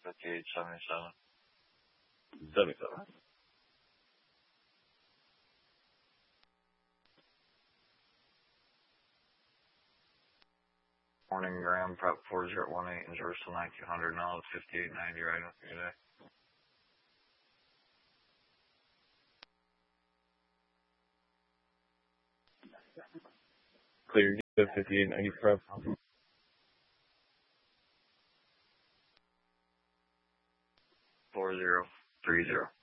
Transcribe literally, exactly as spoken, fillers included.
fifty-eight seventy-seven. seventy-seven. Morning, Graham, prep four zero one eight and Jerusalem nineteen hundred, now it's fifty-eight ninety right up here today. Clear, get fifty-eight ninety prep. four zero three zero.